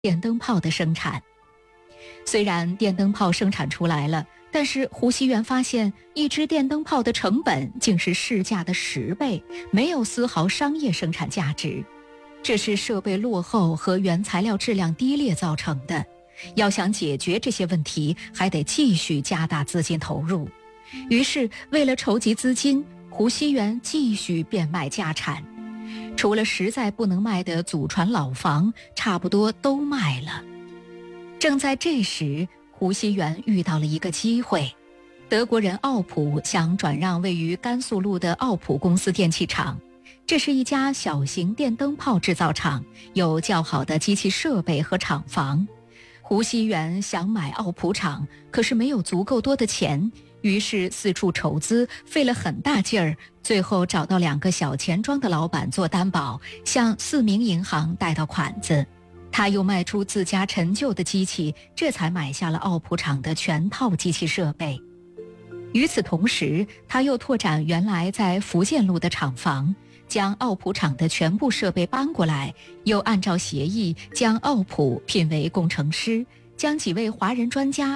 电灯泡的生产。虽然电灯泡生产出来了，但是胡锡元发现一只电灯泡的成本竟是市价的10倍，没有丝毫商业生产价值。这是设备落后和原材料质量低劣造成的。要想解决这些问题，还得继续加大资金投入。于是为了筹集资金，胡锡元继续变卖家产，除了实在不能卖的祖传老房，差不多都卖了。正在这时，胡锡元遇到了一个机会，德国人奥普想转让位于甘肃路的奥普公司电器厂。这是一家小型电灯泡制造厂，有较好的机器设备和厂房。胡锡元想买奥普厂，可是没有足够多的钱，于是四处筹资，费了很大劲儿，最后找到2个小钱庄的老板做担保，向4名银行贷到款子。他又卖出自家陈旧的机器，这才买下了奥普厂的全套机器设备。与此同时，他又拓展原来在福建路的厂房，将奥普厂的全部设备搬过来，又按照协议将奥普聘为工程师，将几位华人专家